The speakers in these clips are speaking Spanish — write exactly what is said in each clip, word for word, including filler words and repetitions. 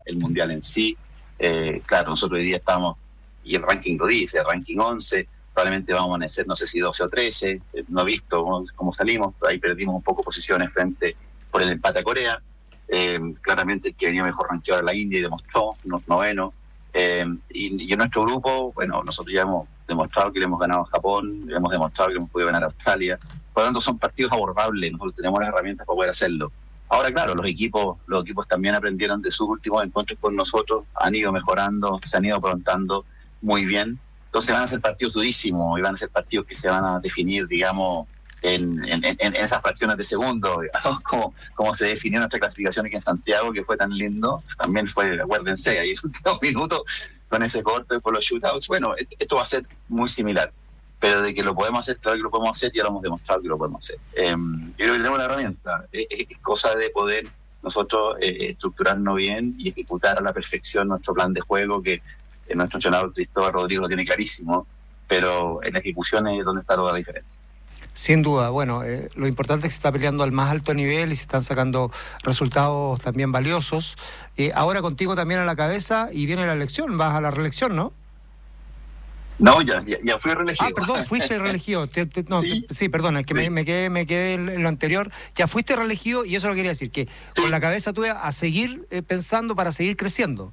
el Mundial en sí. Eh, claro, nosotros hoy día estamos, y el ranking lo dice, el ranking once, probablemente vamos a amanecer, no sé si doce o trece, eh, no he visto cómo, cómo salimos, ahí perdimos un poco posiciones frente por el empate a Corea. Eh, claramente el que venía mejor rankeado era la India y demostró, no, noveno. Eh, y, y en nuestro grupo, bueno, nosotros ya hemos demostrado que le hemos ganado a Japón, le hemos demostrado que hemos podido ganar a Australia. Por lo tanto, son partidos abordables, nosotros tenemos las herramientas para poder hacerlo. Ahora, claro, los equipos los equipos también aprendieron de sus últimos encuentros con nosotros, han ido mejorando, se han ido aprontando muy bien. Entonces van a ser partidos durísimos y van a ser partidos que se van a definir, digamos, en, en, en, en esas fracciones de segundo, digamos, como, como se definió nuestra clasificación aquí en Santiago, que fue tan lindo. También fue, acuérdense, ahí en últimos minutos con ese corte por los shootouts. Bueno, esto va a ser muy similar, pero de que lo podemos hacer, claro que lo podemos hacer, ya lo hemos demostrado que lo podemos hacer. Eh, yo creo que tenemos la herramienta, es, es cosa de poder nosotros eh, estructurarnos bien y ejecutar a la perfección nuestro plan de juego, que eh, nuestro entrenador Cristóbal Rodrigo lo tiene clarísimo, pero en la ejecución es donde está toda la diferencia. Sin duda, bueno, eh, lo importante es que se está peleando al más alto nivel y se están sacando resultados también valiosos. Eh, ahora contigo también a la cabeza y viene la elección, vas a la reelección, ¿no? No, ya, ya, ya fui reelegido. Ah, perdón, fuiste reelegido. Te, te, no, sí, te, sí, perdón, es que sí. me, me quedé, me quedé en lo anterior. Ya fuiste reelegido y eso lo quería decir, que sí. Con la cabeza tuya a seguir eh, pensando para seguir creciendo.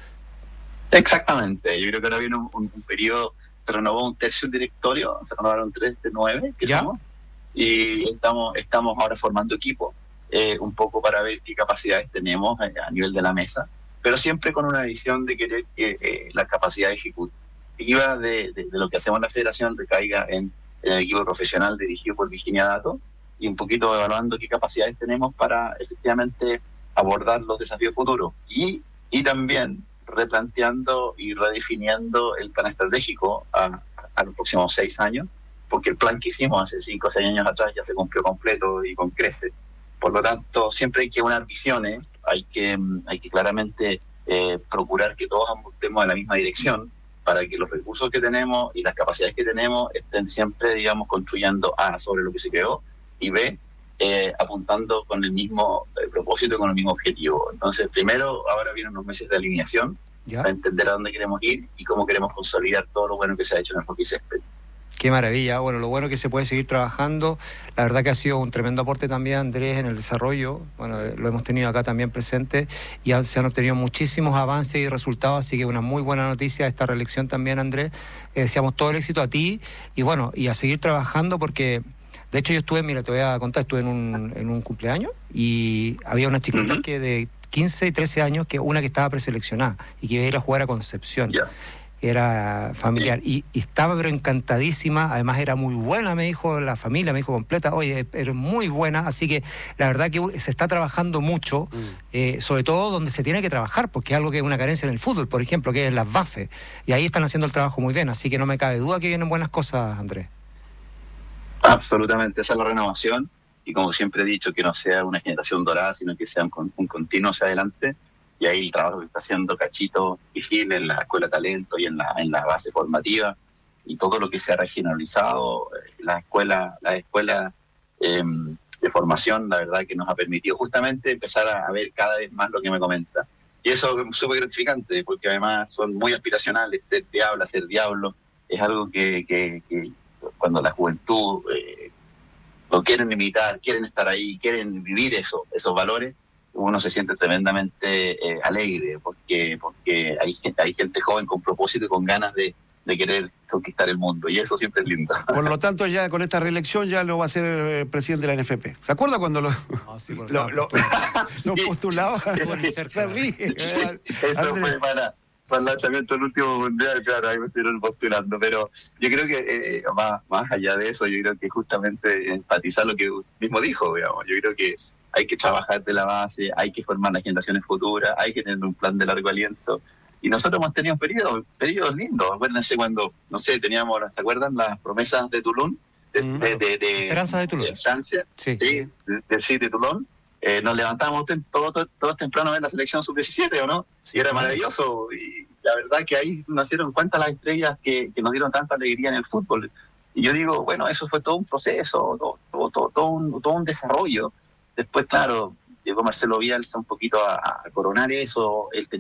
Exactamente, yo creo que ahora viene un, un, un periodo. Se renovó un tercio del directorio, se renovaron tres de nueve, que somos, y estamos, estamos ahora formando equipo, eh, un poco para ver qué capacidades tenemos a, a nivel de la mesa, pero siempre con una visión de querer que eh, la capacidad ejecutiva de, de, de lo que hacemos en la federación recaiga en, en el equipo profesional dirigido por Virginia Dato, y un poquito evaluando qué capacidades tenemos para efectivamente abordar los desafíos futuros, y, y también replanteando y redefiniendo el plan estratégico a, a los próximos seis años, porque el plan que hicimos hace cinco o seis años atrás ya se cumplió completo y con crece. Por lo tanto, siempre hay que unar visiones, hay que, hay que claramente eh, procurar que todos apuntemos en la misma dirección para que los recursos que tenemos y las capacidades que tenemos estén siempre, digamos, construyendo A, sobre lo que se creó, y B, Eh, apuntando con el mismo eh, propósito y con el mismo objetivo. Entonces, primero, ahora vienen unos meses de alineación ¿Ya? Para entender a dónde queremos ir y cómo queremos consolidar todo lo bueno que se ha hecho en el hockey césped. Qué maravilla, bueno, lo bueno es que se puede seguir trabajando. La verdad que ha sido un tremendo aporte también, Andrés, en el desarrollo. Bueno, lo hemos tenido acá también presente y han, se han obtenido muchísimos avances y resultados, así que una muy buena noticia esta reelección también, Andrés. Eh, deseamos todo el éxito a ti y bueno, y a seguir trabajando porque... De hecho, yo estuve, mira, te voy a contar, estuve en un, en un cumpleaños y había una chiquita uh-huh. que de quince y trece años, que una que estaba preseleccionada y que iba a ir a jugar a Concepción. Yeah. Era familiar y, y estaba pero encantadísima, además era muy buena, me dijo la familia, me dijo completa, oye, era muy buena, así que la verdad que se está trabajando mucho, mm. eh, sobre todo donde se tiene que trabajar, porque es algo que es una carencia en el fútbol, por ejemplo, que es las bases, y ahí están haciendo el trabajo muy bien, así que no me cabe duda que vienen buenas cosas, Andrés. Absolutamente, esa es la renovación y como siempre he dicho, que no sea una generación dorada, sino que sea un, un continuo hacia adelante, y ahí el trabajo que está haciendo Cachito y Gil en la Escuela Talento y en la, en la base formativa y todo lo que se ha regionalizado, la escuela, la escuela eh, de formación, la verdad que nos ha permitido justamente empezar a, a ver cada vez más lo que me comenta. Y eso es súper gratificante, porque además son muy aspiracionales, ser diablo, ser diablo, es algo que, que, que cuando la juventud eh, lo quieren imitar, quieren estar ahí, quieren vivir eso, esos valores, uno se siente tremendamente eh, alegre, porque porque hay gente, hay gente joven con propósito y con ganas de, de querer conquistar el mundo, y eso siempre es lindo. Por lo tanto, ya con esta reelección ya no va a ser eh, presidente de la N F P. ¿Se acuerda cuando lo, no, sí, lo, lo, lo postulaba? Se ríe. Eso fue para... para el lanzamiento del último mundial, claro, ahí me estuvieron postulando, pero yo creo que eh, más, más allá de eso, yo creo que justamente enfatizar lo que mismo dijo, digamos, yo creo que hay que trabajar de la base, hay que formar las generaciones futuras, hay que tener un plan de largo aliento, y nosotros hemos tenido periodos, periodos lindos, acuérdense cuando, no sé, teníamos, ¿se acuerdan las promesas de Toulon? De, mm. de, de, de, Esperanza de Toulon. De Francia, sí, sí, de, de, sí, de Toulon. Eh, nos levantábamos todos todo, todo temprano a ver la selección sub diecisiete, ¿o no? Sí, y era claro. Maravilloso, y la verdad que ahí nacieron cuantas las estrellas que, que nos dieron tanta alegría en el fútbol. Y yo digo, bueno, eso fue todo un proceso, todo, todo, todo, todo, un, todo un desarrollo. Después, claro, llegó Marcelo Bielsa un poquito a, a coronar eso, él tenía